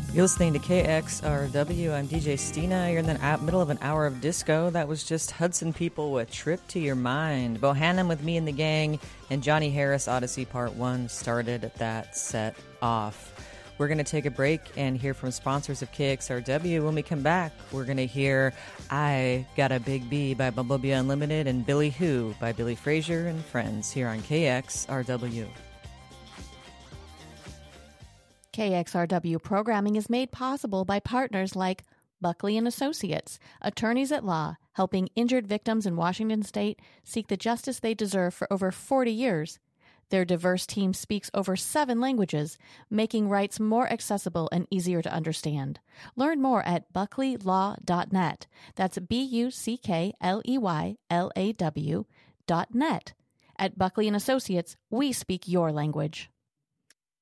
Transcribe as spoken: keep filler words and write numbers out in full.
You're listening to K X R W. I'm D J Stina. You're in the middle of an hour of disco. That was just Hudson People with Trip to Your Mind. Bohannon with Me and the Gang and Johnny Harris Odyssey Part one started that set off. We're going to take a break and hear from sponsors of K X R W. When we come back, we're going to hear I Got a Big B by Bumblebee Unlimited and Billy Who by Billy Frazier and Friends here on K X R W. K X R W programming is made possible by partners like Buckley and Associates, attorneys at law, helping injured victims in Washington state seek the justice they deserve for over forty years. Their diverse team speaks over seven languages, making rights more accessible and easier to understand. Learn more at buckley law dot net. That's B U C K L E Y L A W dot net. At Buckley and Associates, we speak your language.